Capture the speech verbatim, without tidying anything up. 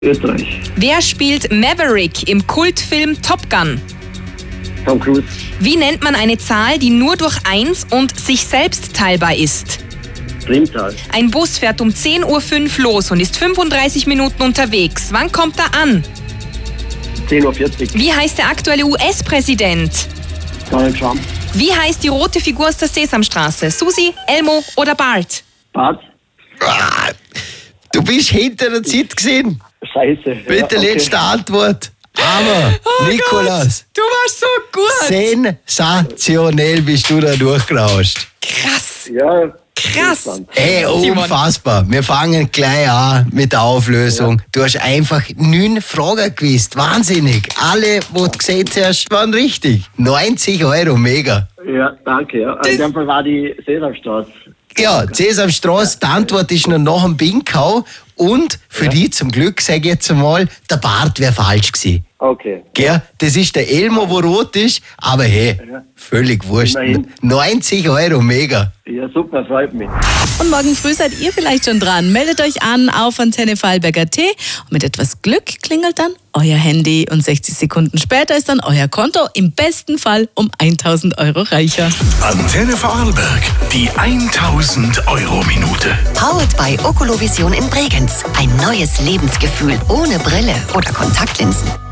Österreich. Wer spielt Maverick im Kultfilm Top Gun? Tom Cruise. Wie nennt man eine Zahl, die nur durch eins und sich selbst teilbar ist? Primzahl. Ein Bus fährt um zehn Uhr fünf los und ist fünfunddreißig Minuten unterwegs. Wann kommt er an? zehn Uhr vierzig. Wie heißt der aktuelle U S-Präsident? Donald Trump. Wie heißt die rote Figur aus der Sesamstraße? Susi, Elmo oder Bart? Bart. Ah, du bist hinter der Zeit gesehen. Scheiße. Bitte Ja, okay. letzte Antwort. Aber, Oh Nikolaus, Gott, du warst so gut. sensationell bist du da durchgerauscht. Krass, Ja. krass. interessant. Ey, Simon. unfassbar. Wir fangen gleich an mit der Auflösung. Du hast einfach neun Fragen gewusst. Wahnsinnig. Alle, die du gesehen hast, waren richtig. neunzig Euro, mega. Ja, danke. Ja. In dem Fall war die Sesamstraße. Ja, Sesamstraße, die Antwort ist noch nach dem Binkau. Und für Ja. die zum Glück, sage ich jetzt einmal, der Bart wäre falsch gewesen. Okay. Gell? Das ist der Elmo, wo rot ist, aber hey, Ja. völlig wurscht. Immerhin. neunzig Euro, mega. Ja, super, freut mich. Und morgen früh seid ihr vielleicht schon dran. Meldet euch an auf Antenne Vorarlberger T und mit etwas Glück klingelt dann euer Handy und sechzig Sekunden später ist dann euer Konto im besten Fall um tausend Euro reicher. Antenne Vorarlberg, die tausend Euro Minute. Powered by Oculovision in Bregenz. Ein neues Lebensgefühl ohne Brille oder Kontaktlinsen.